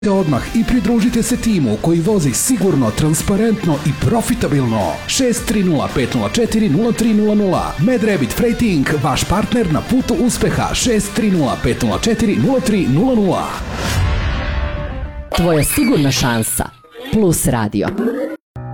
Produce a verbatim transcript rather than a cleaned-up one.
odmah i pridružite se timu koji vozi sigurno, transparentno i profitabilno. šest tri nula pet nula četiri nula tri nula nula. Mad Rabbit Freighting, vaš partner na putu uspeha. šest tri nula pet nula četiri nula tri nula nula. Tvoja sigurna šansa. Plus radio.